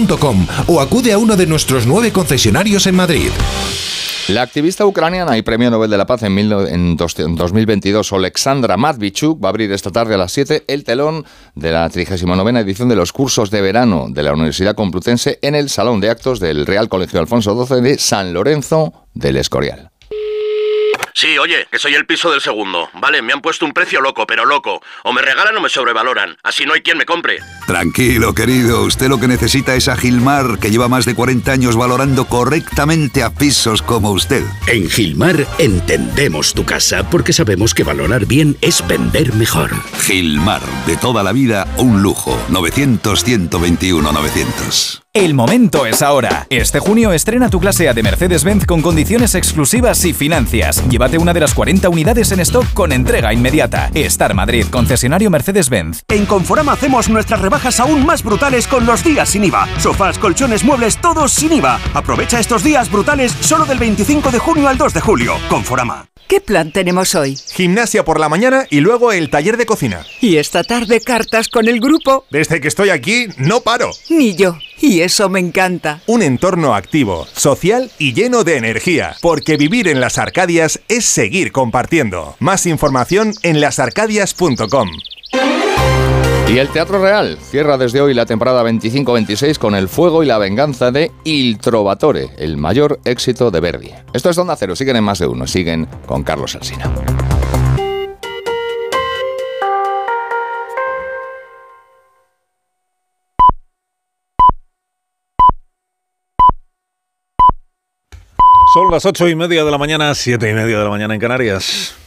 mercedes-benz.com o acude a uno de nuestros 9 concesionarios en Madrid. La activista ucraniana y Premio Nobel de la Paz en 2022, Oleksandra Matvichuk, va a abrir esta tarde a las 7 el telón de la 39ª edición de los cursos de verano de la Universidad Complutense en el Salón de Actos del Real Colegio Alfonso XII de San Lorenzo del Escorial. Sí, oye, que soy el piso del segundo. Vale, me han puesto un precio loco, pero loco. O me regalan o me sobrevaloran. Así no hay quien me compre. Tranquilo, querido. Usted lo que necesita es a Gilmar, que lleva más de 40 años valorando correctamente a pisos como usted. En Gilmar entendemos tu casa porque sabemos que valorar bien es vender mejor. Gilmar, de toda la vida, un lujo. 900-121-900. El momento es ahora. Este junio estrena tu clase A de Mercedes-Benz con condiciones exclusivas y financias. Llévate una de las 40 unidades en stock con entrega inmediata. Star Madrid, concesionario Mercedes-Benz. En Conforama hacemos nuestras rebajas aún más brutales con los días sin IVA. Sofás, colchones, muebles, todos sin IVA. Aprovecha estos días brutales solo del 25 de junio al 2 de julio. Conforama. ¿Qué plan tenemos hoy? Gimnasia por la mañana y luego el taller de cocina. ¿Y esta tarde cartas con el grupo? Desde que estoy aquí, no paro. Ni yo. Y eso me encanta. Un entorno activo, social y lleno de energía. Porque vivir en Las Arcadias es seguir compartiendo. Más información en lasarcadias.com. Y el Teatro Real cierra desde hoy la temporada 25-26 con El fuego y la venganza de Il Trovatore, el mayor éxito de Verdi. Esto es Onda Cero, siguen en Más de Uno, siguen con Carlos Alsina. Son las 8:30 de la mañana, 7:30 de la mañana en Canarias.